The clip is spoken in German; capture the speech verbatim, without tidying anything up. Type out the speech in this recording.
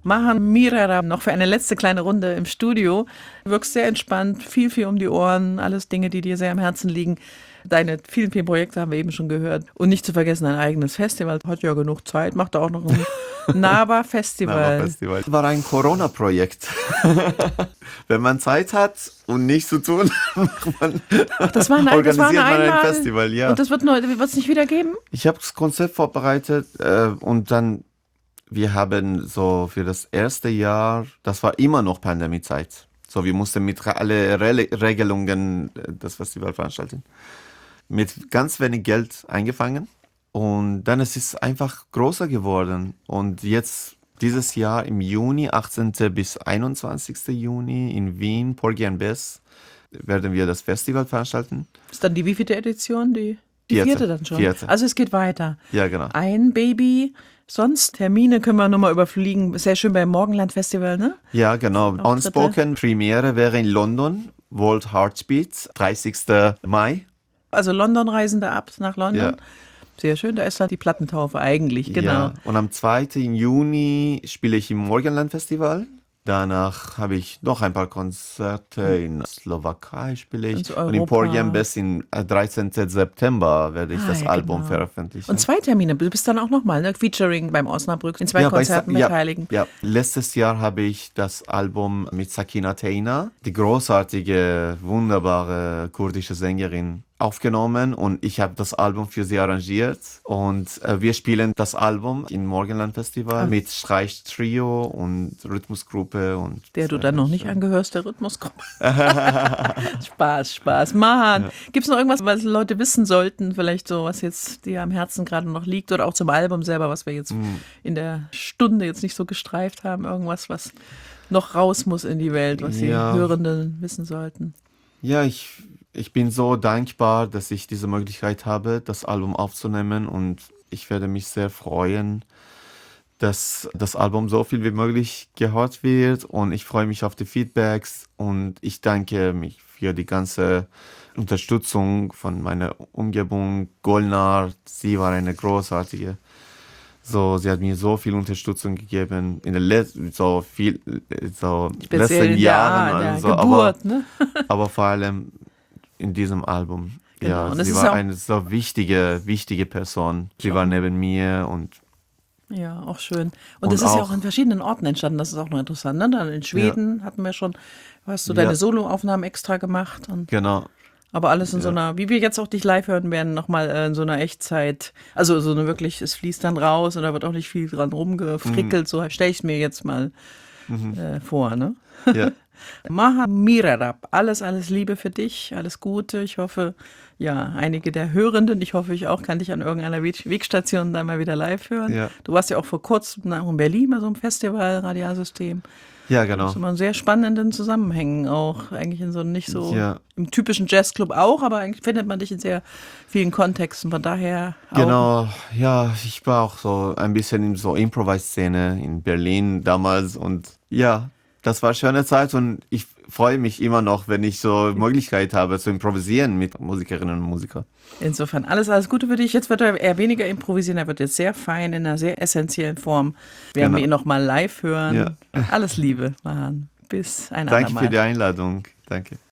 Mahan Mirera, noch für eine letzte kleine Runde im Studio. Du wirkst sehr entspannt, viel, viel um die Ohren, alles Dinge, die dir sehr am Herzen liegen. Deine vielen, vielen Projekte haben wir eben schon gehört. Und nicht zu vergessen, ein eigenes Festival. Hat ja genug Zeit, macht da auch noch ein Nava-Festival. Nava-Festival. War ein Corona-Projekt. Wenn man Zeit hat und nichts zu tun, macht man, Ach, das war ein, organisiert das war eine man ein Einmal- Festival. Ja. Und das wird es nicht wieder geben? Ich habe das Konzept vorbereitet äh, und dann, wir haben so für das erste Jahr, das war immer noch Pandemiezeit. So, wir mussten mit alle Re- Regelungen äh, das Festival veranstalten. Mit ganz wenig Geld eingefangen und dann ist es einfach größer geworden. Und jetzt dieses Jahr im Juni, achtzehnten bis einundzwanzigsten Juni in Wien, Porgy and Bess, werden wir das Festival veranstalten. Ist dann die wievielte Edition? Die, die Vierte. vierte dann schon? Vierte. Also es geht weiter. Ja, genau. Ein Baby, sonst Termine können wir nochmal überfliegen. Sehr schön beim Morgenland Festival, ne? Ja, genau. Auftritte. Unspoken Premiere wäre in London, World Heartbeat, dreißigsten Mai. Also London-Reisende ab nach London. Ja. Sehr schön, da ist dann die Plattentaufe eigentlich, genau. Ja. Und am zweiten Juni spiele ich im Morgenland Festival. Danach habe ich noch ein paar Konzerte in Slowakei spiele ich. Und Und in Europa. Porgy and Bess im dreizehnten September werde ich Ah, das ja, Album genau. veröffentlichen. Und zwei Termine, du bist dann auch nochmal, ne? Featuring beim Osnabrück, in zwei Ja, bei Konzerten Sa- ja, beteiligen. Ja, letztes Jahr habe ich das Album mit Sakina Teina, die großartige, wunderbare kurdische Sängerin, aufgenommen und ich habe das Album für sie arrangiert und äh, wir spielen das Album im Morgenland Festival Ah. mit Streichtrio und Rhythmusgruppe und Der du das dann war noch nicht schön. angehörst, der Rhythmusgruppe. Spaß, Spaß. Mann, ja. Gibt es noch irgendwas, was Leute wissen sollten? Vielleicht so, was jetzt dir am Herzen gerade noch liegt oder auch zum Album selber, was wir jetzt Mm. in der Stunde jetzt nicht so gestreift haben? Irgendwas, was noch raus muss in die Welt, was Ja. die Hörenden wissen sollten? Ja, ich, ich bin so dankbar, dass ich diese Möglichkeit habe, das Album aufzunehmen und ich werde mich sehr freuen, dass das Album so viel wie möglich gehört wird und ich freue mich auf die Feedbacks und ich danke mich für die ganze Unterstützung von meiner Umgebung. Golnar, sie war eine großartige. So, sie hat mir so viel Unterstützung gegeben in den letzten so viel so Speziell letzten in Jahren, der, der also, Geburt, aber, ne? aber vor allem in diesem Album. Genau, Ja, und das sie ist war auch- eine so wichtige, wichtige Person. Sie war neben mir und Ja, auch schön. Und, Und das ist ja auch- auch in verschiedenen Orten entstanden, das ist auch noch interessant. Ne? Dann in Schweden hatten wir schon, hast du deine Ja. Soloaufnahmen extra gemacht. Und, genau. aber alles in so Ja. einer, wie wir jetzt auch dich live hören werden, nochmal äh, in so einer Echtzeit. Also so eine wirklich, es fließt dann raus und da wird auch nicht viel dran rumgefrickelt. So stelle ich es mir jetzt mal äh, vor. Ne? Ja. Maha Mirarab, alles, alles Liebe für dich, alles Gute. Ich hoffe, ja, einige der Hörenden, ich hoffe, ich auch, kann dich an irgendeiner Weg- Wegstation dann mal wieder live hören. Ja. Du warst ja auch vor kurzem auch in Berlin bei so einem Festival, Radialsystem. Ja, Das genau. ist immer in sehr spannenden Zusammenhängen auch, eigentlich in so nicht so, Ja. im typischen Jazzclub auch, aber eigentlich findet man dich in sehr vielen Kontexten, von daher auch. Genau, ja, ich war auch so ein bisschen in so Improvise-Szene in Berlin damals und ja, das war eine schöne Zeit und ich freue mich immer noch, wenn ich so Möglichkeit habe zu improvisieren mit Musikerinnen und Musikern. Insofern alles, alles Gute für dich. Jetzt wird er eher weniger improvisieren, er wird jetzt sehr fein, in einer sehr essentiellen Form. Werden Genau. wir ihn nochmal live hören. Ja. Alles Liebe, Mahan. Bis ein Danke andermal. für die Einladung. Danke.